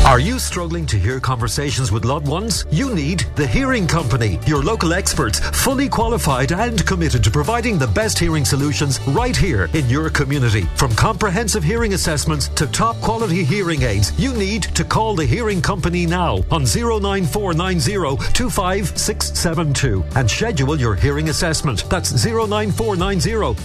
Are you struggling to hear conversations with loved ones? You need The Hearing Company, your local experts, fully qualified and committed to providing the best hearing solutions right here in your community. From comprehensive hearing assessments to top quality hearing aids, you need to call The Hearing Company now on 09490 25672 and schedule your hearing assessment. That's 09490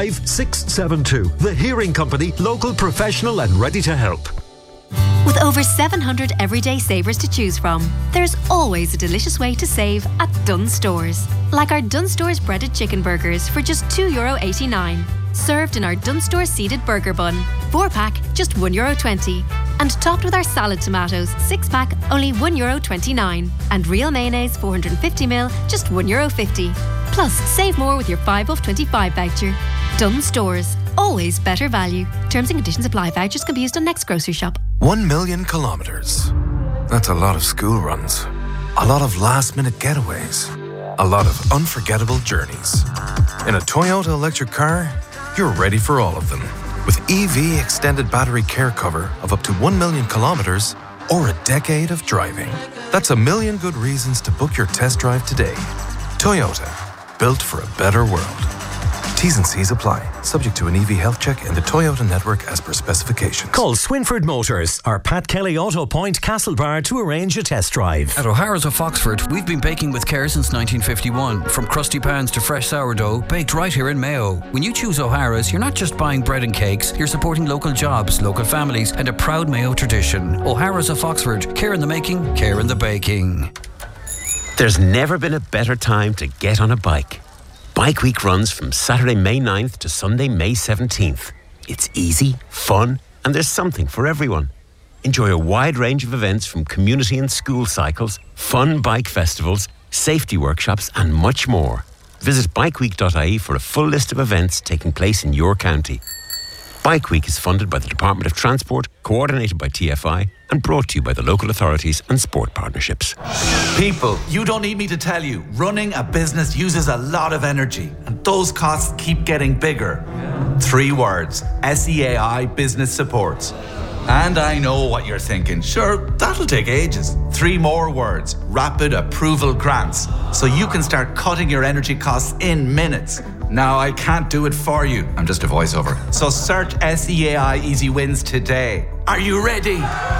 25672. The Hearing Company, local, professional and ready to help. With over 700 everyday savers to choose from, there's always a delicious way to save at Dunnes Stores. Like our Dunnes Stores breaded chicken burgers for just €2.89. Served in our Dunnes Stores seeded burger bun. 4-pack, just €1.20. And topped with our salad tomatoes, 6-pack, only €1.29. And real mayonnaise, 450ml, just €1.50. Plus, save more with your 5 off 25 voucher. Dunnes Stores. Always better value. Terms and conditions apply. Vouchers can be used on next grocery shop. 1 million kilometres. That's a lot of school runs. A lot of last-minute getaways. A lot of unforgettable journeys. In a Toyota electric car, you're ready for all of them. With EV extended battery care cover of up to 1 million kilometres or a decade of driving. That's a million good reasons to book your test drive today. Toyota. Built for a better world. T's and C's apply. Subject to an EV health check in the Toyota network as per specifications. Call Swinford Motors or Pat Kelly Auto Point Castlebar to arrange a test drive. At O'Hara's of Foxford, we've been baking with care since 1951. From crusty pans to fresh sourdough, baked right here in Mayo. When you choose O'Hara's, you're not just buying bread and cakes, you're supporting local jobs, local families and a proud Mayo tradition. O'Hara's of Foxford. Care in the making, care in the baking. There's never been a better time to get on a bike. Bike Week runs from Saturday, May 9th to Sunday, May 17th. It's easy, fun, and there's something for everyone. Enjoy a wide range of events from community and school cycles, fun bike festivals, safety workshops, and much more. Visit bikeweek.ie for a full list of events taking place in your county. Bike Week is funded by the Department of Transport, coordinated by TFI, and brought to you by the local authorities and sport partnerships. People, you don't need me to tell you, running a business uses a lot of energy, and those costs keep getting bigger. 3 words, SEAI Business Supports. And I know what you're thinking, sure, that'll take ages. 3 more words, Rapid Approval Grants, so you can start cutting your energy costs in minutes. Now, I can't do it for you. I'm just a voiceover. So search SEAI Easy Wins today. Are you ready?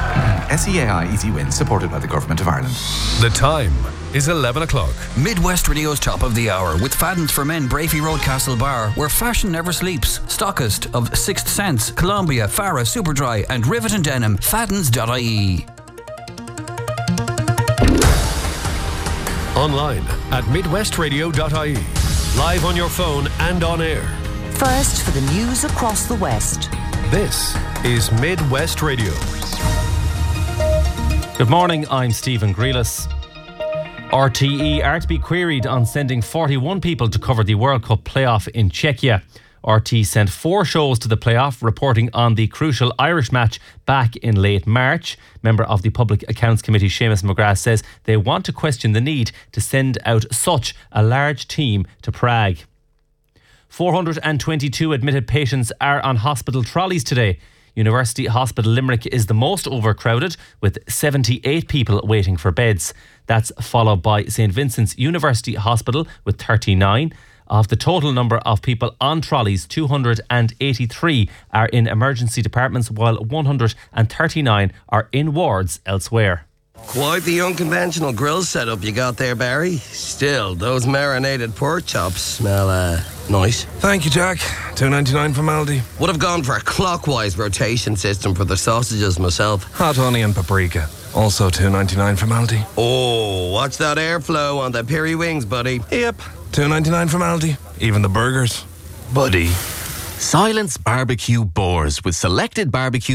SEAI Easy Wins, supported by the Government of Ireland. The time is 11 o'clock. Midwest Radio's top of the hour with Fadden's for Men, Brafey Road, Castlebar, where fashion never sleeps. Stockist of Sixth Sense, Columbia, Farah, Superdry and Rivet and Denim. Faddens.ie. Online at midwestradio.ie. Live on your phone and on air. First for the news across the West. This is Midwest Radio. Good morning, I'm Stephen Grealis. RTE are to be queried on sending 41 people to cover the World Cup playoff in Czechia. RTE sent 4 shows to the playoff, reporting on the crucial Irish match back in late March. Member of the Public Accounts Committee, Seamus McGrath, says they want to question the need to send out such a large team to Prague. 422 admitted patients are on hospital trolleys today. University Hospital Limerick is the most overcrowded, with 78 people waiting for beds. That's followed by St Vincent's University Hospital with 39. Of the total number of people on trolleys, 283 are in emergency departments, while 139 are in wards elsewhere. Quite the unconventional grill setup you got there, Barry. Still, those marinated pork chops smell, nice. Thank you, Jack. $2.99 from Aldi. Would have gone for a clockwise rotation system for the sausages myself. Hot onion paprika. Also $2.99 from Aldi. Oh, watch that airflow on the peri wings, buddy. Yep. $2.99 from Aldi. Even the burgers. Buddy. Silence Barbecue Boars with selected barbecue